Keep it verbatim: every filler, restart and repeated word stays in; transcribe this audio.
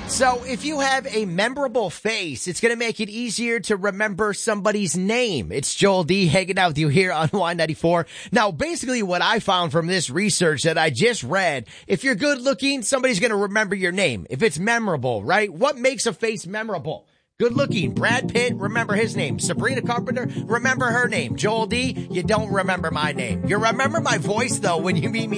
So if you have a memorable face, it's going to make it easier to remember somebody's name. It's Joel D hanging out with you here on Y ninety-four. Now, basically what I found from this research that I just read, if you're good looking, somebody's going to remember your name. If it's memorable, right? What makes a face memorable? Good looking. Brad Pitt, remember his name. Sabrina Carpenter, remember her name. Joel D, you don't remember my name. You remember my voice, though, when you meet me